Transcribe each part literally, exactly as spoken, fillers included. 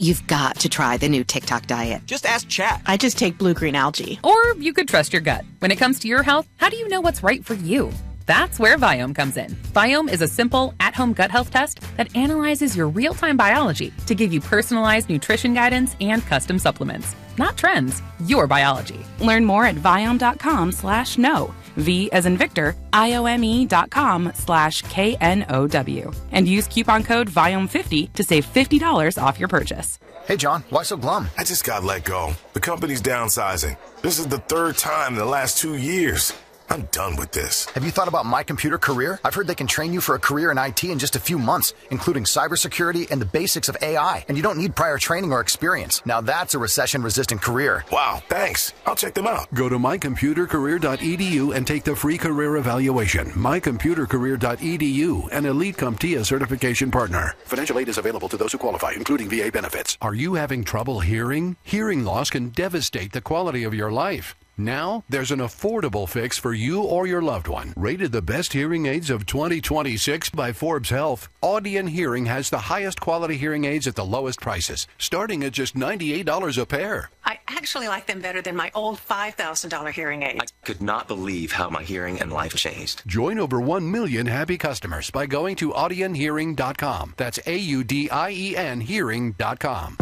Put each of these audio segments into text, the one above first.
You've got to try the new TikTok diet. Just ask Chat. I just take blue-green algae. Or you could trust your gut. When it comes to your health, how do you know what's right for you? That's where Viome comes in. Viome is a simple, at-home gut health test that analyzes your real-time biology to give you personalized nutrition guidance and custom supplements. Not trends, your biology. Learn more at Viome.com slash no. V as in Victor, I-O-M-E dot com slash K N O W. And use coupon code Viome fifty to save fifty dollars off your purchase. Hey, John, why so glum? I just got let go. The company's downsizing. This is the third time in the last two years. I'm done with this. Have you thought about My Computer Career? I've heard they can train you for a career in I T in just a few months, including cybersecurity and the basics of A I. And you don't need prior training or experience. Now that's a recession-resistant career. Wow, thanks. I'll check them out. Go to my computer career dot e d u and take the free career evaluation. my computer career dot e d u, an Elite CompTIA certification partner. Financial aid is available to those who qualify, including V A benefits. Are you having trouble hearing? Hearing loss can devastate the quality of your life. Now, there's an affordable fix for you or your loved one. Rated the best hearing aids of twenty twenty-six by Forbes Health, Audion Hearing has the highest quality hearing aids at the lowest prices, starting at just ninety-eight dollars a pair. I actually like them better than my old five thousand dollars hearing aids. I could not believe how my hearing and life changed. Join over one million happy customers by going to audion hearing dot com. That's A U D I E N hearing dot com.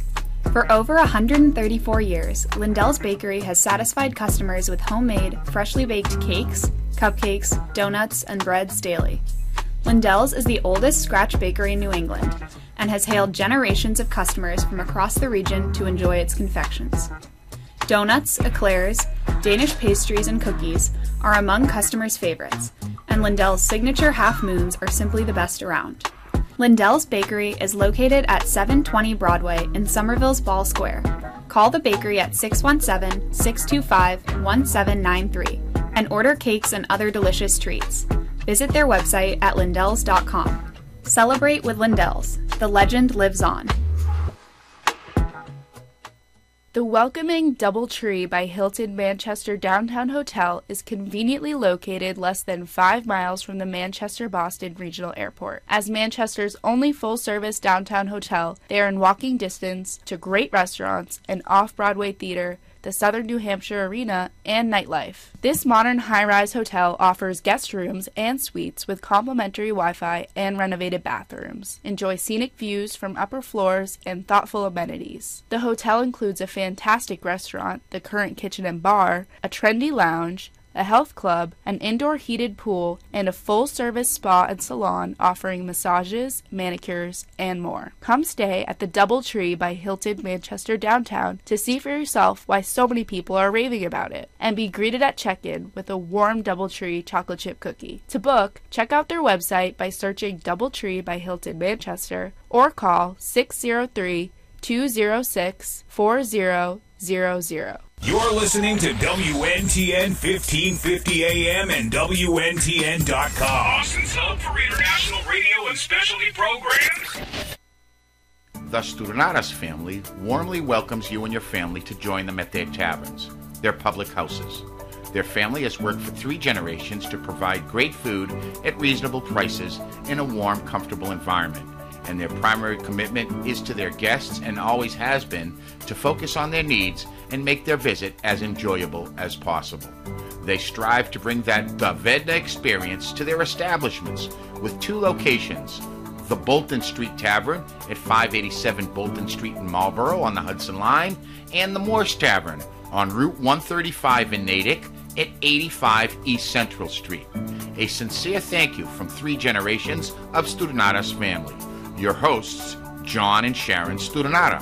For over one hundred thirty-four years, Lindell's Bakery has satisfied customers with homemade, freshly baked cakes, cupcakes, donuts, and breads daily. Lindell's is the oldest scratch bakery in New England and has hailed generations of customers from across the region to enjoy its confections. Donuts, eclairs, Danish pastries, and cookies are among customers' favorites, and Lindell's signature half moons are simply the best around. Lindell's Bakery is located at seven twenty Broadway in Somerville's Ball Square. Call the bakery at six one seven, six two five, one seven nine three and order cakes and other delicious treats. Visit their website at lindells dot com. Celebrate with Lindell's. The legend lives on. The welcoming DoubleTree by Hilton Manchester Downtown Hotel is conveniently located less than five miles from the Manchester-Boston Regional Airport. As Manchester's only full-service downtown hotel, they are in walking distance to great restaurants, an off-Broadway theater, the Southern New Hampshire Arena, and nightlife. This modern high-rise hotel offers guest rooms and suites with complimentary Wi-Fi and renovated bathrooms. Enjoy scenic views from upper floors and thoughtful amenities. The hotel includes a fantastic restaurant, the Current Kitchen and Bar, a trendy lounge, a health club, an indoor heated pool, and a full-service spa and salon offering massages, manicures, and more. Come stay at the DoubleTree by Hilton Manchester Downtown to see for yourself why so many people are raving about it, and be greeted at check-in with a warm DoubleTree chocolate chip cookie. To book, check out their website by searching DoubleTree by Hilton Manchester or call six zero three, two zero six, four zero zero zero. You're listening to W N T N fifteen fifty A M and W N T N dot com. Austin's home for international radio and specialty programs. The Studinaras family warmly welcomes you and your family to join them at their taverns, their public houses. Their family has worked for three generations to provide great food at reasonable prices in a warm, comfortable environment. And their primary commitment is to their guests and always has been to focus on their needs and make their visit as enjoyable as possible. They strive to bring that Davedna experience to their establishments with two locations, the Bolton Street Tavern at five eighty-seven Bolton Street in Marlborough on the Hudson Line, and the Morse Tavern on Route one thirty-five in Natick at eighty-five East Central Street. A sincere thank you from three generations of Studinaras family. Your hosts, John and Sharon Studinara.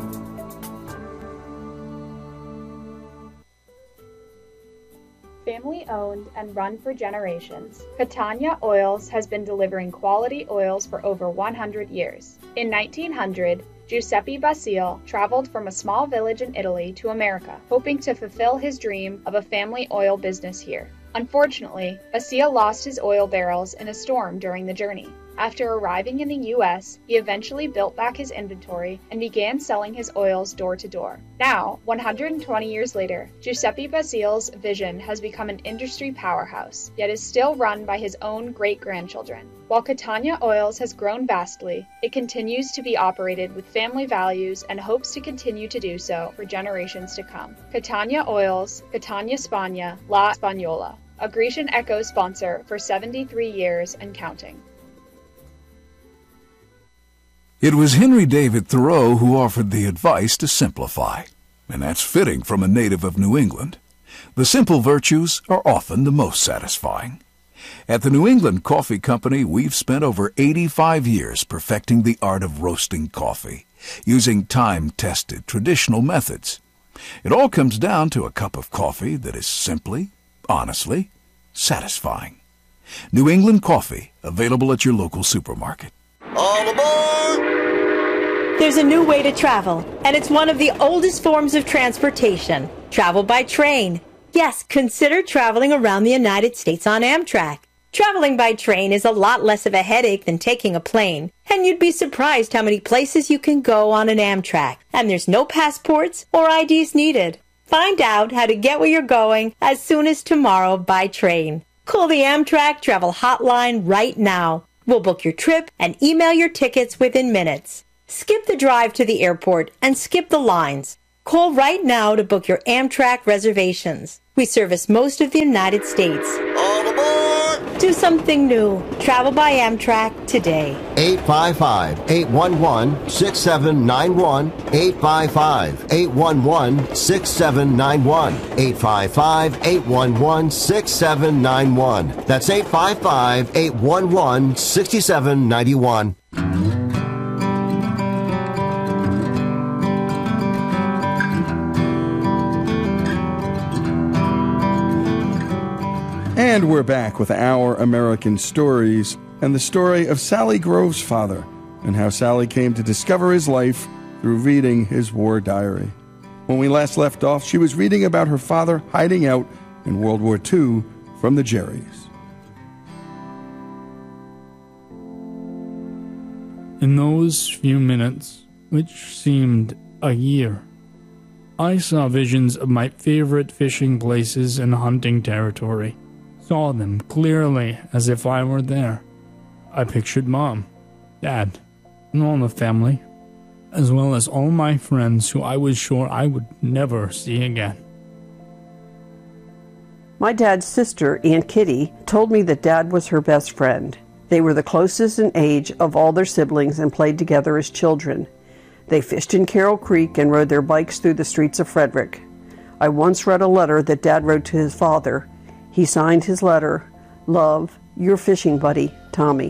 Family owned and run for generations, Catania Oils has been delivering quality oils for over one hundred years. In nineteen hundred, Giuseppe Basile traveled from a small village in Italy to America, hoping to fulfill his dream of a family oil business here. Unfortunately, Basile lost his oil barrels in a storm during the journey. After arriving in the U S, he eventually built back his inventory and began selling his oils door to door. Now, one hundred twenty years later, Giuseppe Basile's vision has become an industry powerhouse, yet is still run by his own great-grandchildren. While Catania Oils has grown vastly, it continues to be operated with family values and hopes to continue to do so for generations to come. Catania Oils, Catania Spagna, La Spagnola, a Grecian Echo sponsor for seventy-three years and counting. It was Henry David Thoreau who offered the advice to simplify, and that's fitting from a native of New England. The simple virtues are often the most satisfying. At the New England Coffee Company, we've spent over eighty-five years perfecting the art of roasting coffee, using time-tested traditional methods. It all comes down to a cup of coffee that is simply, honestly, satisfying. New England Coffee, available at your local supermarket. All aboard! There's a new way to travel, and it's one of the oldest forms of transportation. Travel by train. Yes, consider traveling around the United States on Amtrak. Traveling by train is a lot less of a headache than taking a plane, and you'd be surprised how many places you can go on an Amtrak, and there's no passports or I Ds needed. Find out how to get where you're going as soon as tomorrow by train. Call the Amtrak Travel Hotline right now. We'll book your trip and email your tickets within minutes. Skip the drive to the airport and skip the lines. Call right now to book your Amtrak reservations. We service most of the United States. All aboard! Do something new. Travel by Amtrak today. eight five five, eight one one, six seven nine one. eight five five, eight one one, six seven nine one. eight five five, eight one one, six seven nine one. That's eight five five, eight one one, six seven nine one. And we're back with Our American Stories and the story of Sally Grove's father and how Sally came to discover his life through reading his war diary. When we last left off, she was reading about her father hiding out in World War Two from the Jerrys. In those few minutes, which seemed a year, I saw visions of my favorite fishing places and hunting territory. Saw them clearly as if I were there. I pictured Mom, Dad, and all the family, as well as all my friends who I was sure I would never see again. My dad's sister, Aunt Kitty, told me that Dad was her best friend. They were the closest in age of all their siblings and played together as children. They fished in Carroll Creek and rode their bikes through the streets of Frederick. I once read a letter that Dad wrote to his father. He signed his letter, "Love, your fishing buddy, Tommy."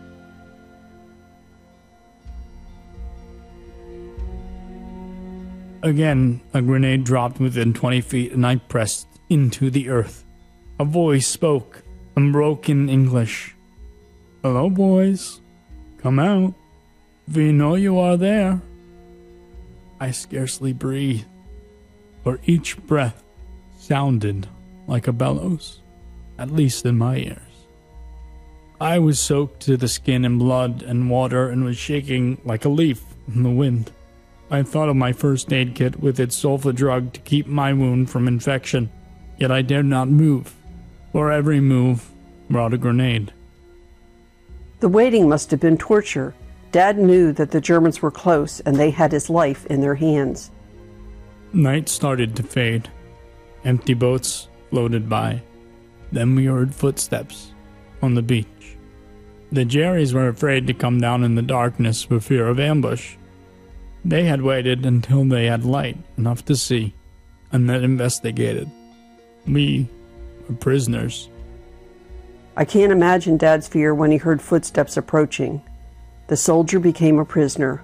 Again, a grenade dropped within twenty feet and I pressed into the earth. A voice spoke in broken English. "Hello, boys. Come out. We know you are there." I scarcely breathed, for each breath sounded like a bellows, at least in my ears. I was soaked to the skin in blood and water and was shaking like a leaf in the wind. I thought of my first aid kit with its sulfa drug to keep my wound from infection, yet I dared not move, for every move brought a grenade. The waiting must have been torture. Dad knew that the Germans were close and they had his life in their hands. Night started to fade. Empty boats floated by. Then we heard footsteps on the beach. The Jerrys were afraid to come down in the darkness for fear of ambush. They had waited until they had light enough to see, and then investigated. We were prisoners. I can't imagine Dad's fear when he heard footsteps approaching. The soldier became a prisoner.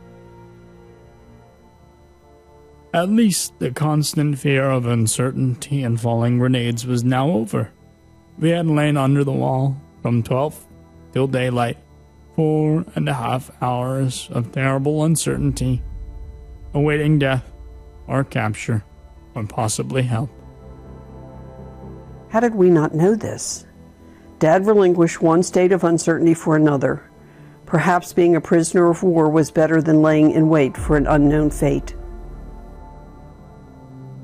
At least the constant fear of uncertainty and falling grenades was now over. We had lain under the wall from twelve till daylight, four and a half hours of terrible uncertainty, awaiting death or capture or possibly help. How did we not know this? Dad relinquished one state of uncertainty for another. Perhaps being a prisoner of war was better than laying in wait for an unknown fate.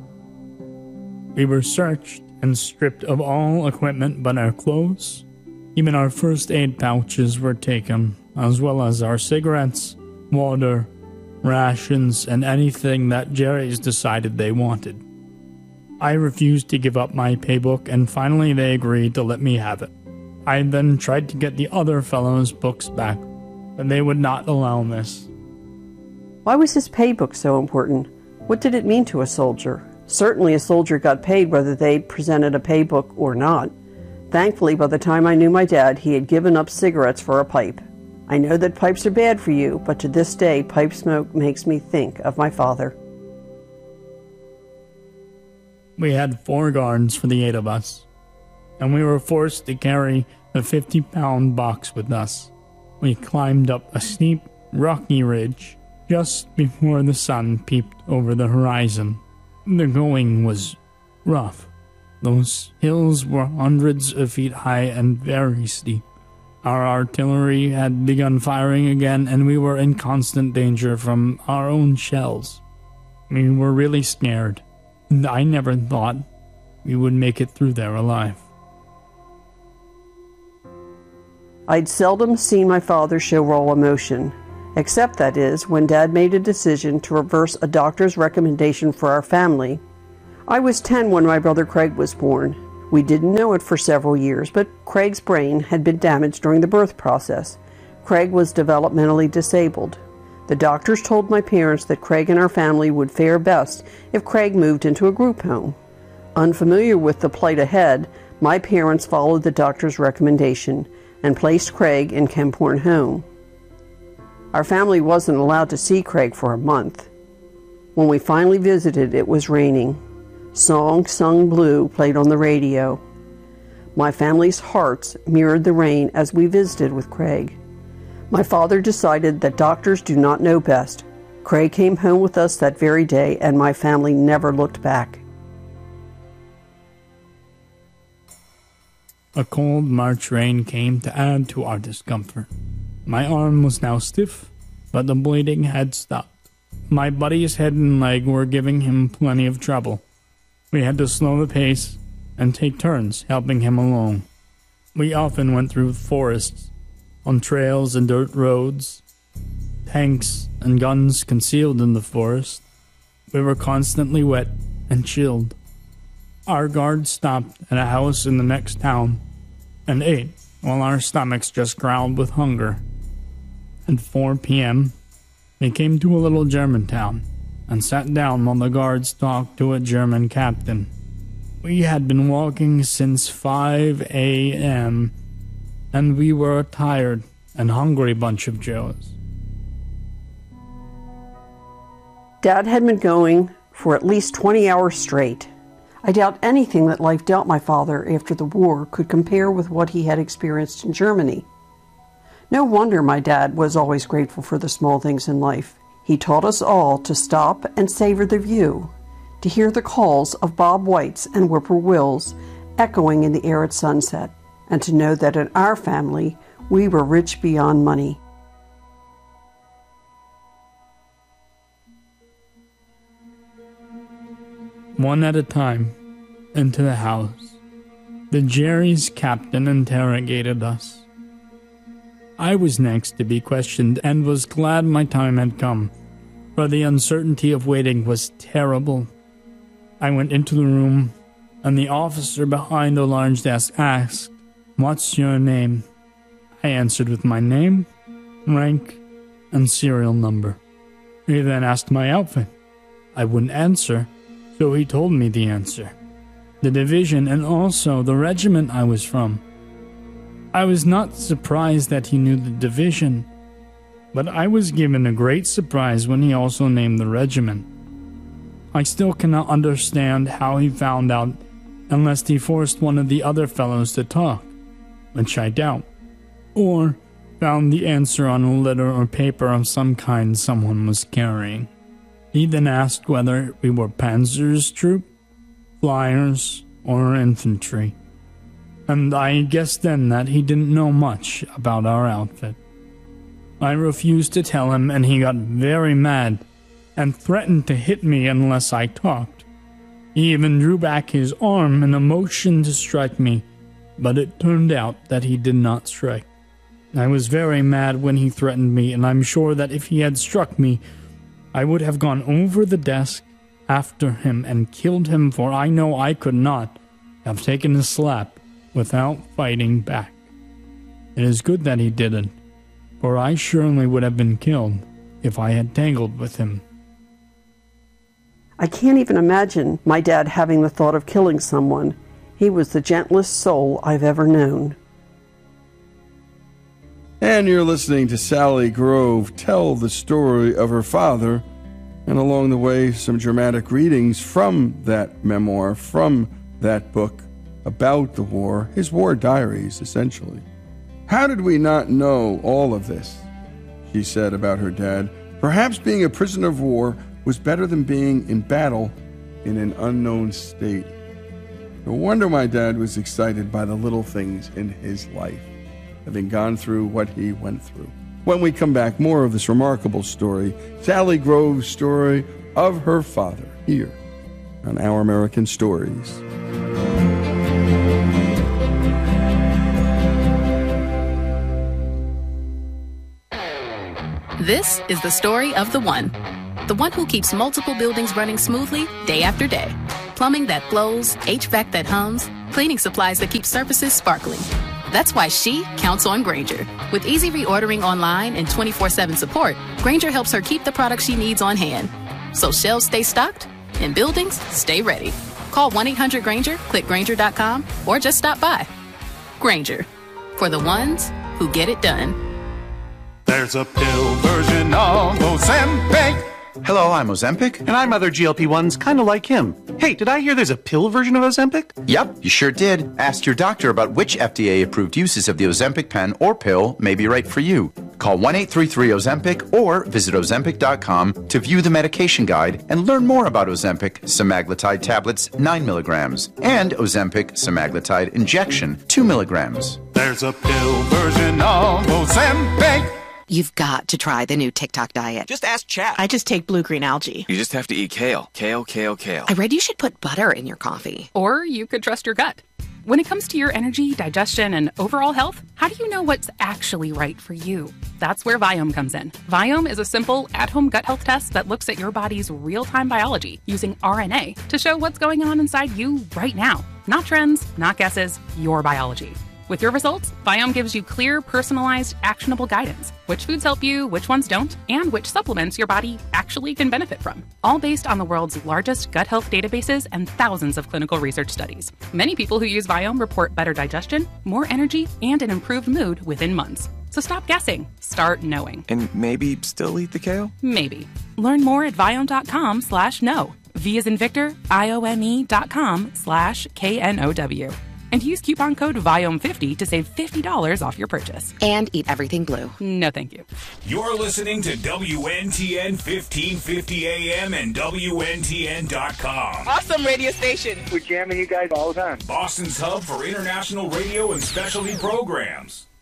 We were searched and stripped of all equipment but our clothes, Even our first aid pouches were taken, as well as our cigarettes, water, rations, and anything that Jerry's decided they wanted. I refused to give up my paybook, and finally they agreed to let me have it. I then tried to get the other fellows' books back, but they would not allow this. Why was his paybook so important? What did it mean to a soldier? Certainly a soldier got paid whether they presented a paybook or not. Thankfully, by the time I knew my dad, he had given up cigarettes for a pipe. I know that pipes are bad for you, but to this day, pipe smoke makes me think of my father. We had four guards for the eight of us, and we were forced to carry the fifty-pound box with us. We climbed up a steep, rocky ridge just before the sun peeped over the horizon. The going was rough. Those hills were hundreds of feet high and very steep. Our artillery had begun firing again, and we were in constant danger from our own shells. We were really scared, and I never thought we would make it through there alive. I'd seldom seen my father show raw emotion, except, that is, when Dad made a decision to reverse a doctor's recommendation for our family. I was ten when my brother Craig was born. We didn't know it for several years, but Craig's brain had been damaged during the birth process. Craig was developmentally disabled. The doctors told my parents that Craig and our family would fare best if Craig moved into a group home. Unfamiliar with the plight ahead, my parents followed the doctor's recommendation and placed Craig in Kemphorn Home. Our family wasn't allowed to see Craig for a month. When we finally visited, it was raining. Song Sung Blue played on the radio. My family's hearts mirrored the rain as we visited with Craig. My father decided that doctors do not know best. Craig came home with us that very day, and my family never looked back. A cold March rain came to add to our discomfort. My arm was now stiff, but the bleeding had stopped. My buddy's head and leg were giving him plenty of trouble. We had to slow the pace and take turns helping him along. We often went through forests, on trails and dirt roads, tanks and guns concealed in the forest. We were constantly wet and chilled. Our guard stopped at a house in the next town and ate while our stomachs just growled with hunger. At four p.m., we came to a little German town and sat down while the guards talked to a German captain. We had been walking since five a.m., and we were a tired and hungry bunch of Joes. Dad had been going for at least twenty hours straight. I doubt anything that life dealt my father after the war could compare with what he had experienced in Germany. No wonder my dad was always grateful for the small things in life. He taught us all to stop and savor the view, to hear the calls of Bob Whites and whippoorwills echoing in the air at sunset, and to know that in our family we were rich beyond money. One at a time, into the house, the Jerry's captain interrogated us. I was next to be questioned and was glad my time had come, for the uncertainty of waiting was terrible. I went into the room, and the officer behind the large desk asked, "What's your name?" I answered with my name, rank, and serial number. He then asked my outfit. I wouldn't answer, so he told me the answer, the division, and also the regiment I was from. I was not surprised that he knew the division, but I was given a great surprise when he also named the regiment. I still cannot understand how he found out unless he forced one of the other fellows to talk, which I doubt, or found the answer on a letter or paper of some kind someone was carrying. He then asked whether we were Panzer's troop, flyers, or infantry, and I guessed then that he didn't know much about our outfit. I refused to tell him, and he got very mad and threatened to hit me unless I talked. He even drew back his arm in a motion to strike me, but it turned out that he did not strike. I was very mad when he threatened me, and I'm sure that if he had struck me, I would have gone over the desk after him and killed him, for I know I could not have taken a slap without fighting back. It is good that he didn't, for I surely would have been killed if I had tangled with him. I can't even imagine my dad having the thought of killing someone. He was the gentlest soul I've ever known. And you're listening to Sally Grove tell the story of her father, and along the way, some dramatic readings from that memoir, from that book about the war, his war diaries, essentially. How did we not know all of this? She said about her dad. Perhaps being a prisoner of war was better than being in battle in an unknown state. No wonder my dad was excited by the little things in his life, having gone through what he went through. When we come back, more of this remarkable story, Sally Grove's story of her father, here on Our American Stories. This is the story of the one. The one who keeps multiple buildings running smoothly day after day. Plumbing that flows, H V A C that hums, cleaning supplies that keep surfaces sparkling. That's why she counts on Grainger. With easy reordering online and twenty-four seven support, Grainger helps her keep the products she needs on hand. So shelves stay stocked and buildings stay ready. Call one eight hundred Grainger, click Grainger dot com, or just stop by. Grainger, for the ones who get it done. There's a pill version of Ozempic. Hello, I'm Ozempic. And I'm other G L P ones kind of like him. Hey, did I hear there's a pill version of Ozempic? Yep, you sure did. Ask your doctor about which F D A-approved uses of the Ozempic pen or pill may be right for you. Call one eight three three Ozempic or visit Ozempic dot com to view the medication guide and learn more about Ozempic semaglutide tablets nine milligrams and Ozempic semaglutide injection two milligrams. There's a pill version of Ozempic. You've got to try the new TikTok diet. Just ask Chat. I just take blue-green algae. You just have to eat kale. Kale, kale, kale. I read you should put butter in your coffee. Or you could trust your gut. When it comes to your energy, digestion, and overall health, how do you know what's actually right for you? That's where Viome comes in. Viome is a simple, at-home gut health test that looks at your body's real-time biology using R N A to show what's going on inside you right now. Not trends, not guesses, your biology. With your results, Viome gives you clear, personalized, actionable guidance. Which foods help you, which ones don't, and which supplements your body actually can benefit from. All based on the world's largest gut health databases and thousands of clinical research studies. Many people who use Viome report better digestion, more energy, and an improved mood within months. So stop guessing. Start knowing. And maybe still eat the kale? Maybe. Learn more at Viome dot com slash know. V as in Victor, I O M E dot com slash K N O W. And use coupon code Viome fifty to save fifty dollars off your purchase. And eat everything blue. No, thank you. You're listening to W N T N fifteen fifty A M and W N T N dot com. Awesome radio station. We're jamming you guys all the time. Boston's hub for international radio and specialty programs.